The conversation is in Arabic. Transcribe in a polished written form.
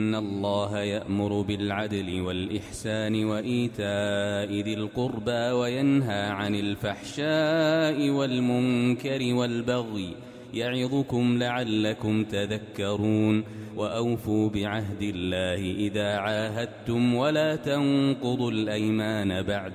إن الله يأمر بالعدل والإحسان وإيتاء ذي القربى وينهى عن الفحشاء والمنكر والبغي يعظكم لعلكم تذكرون وأوفوا بعهد الله إذا عاهدتم ولا تنقضوا الأيمان بعد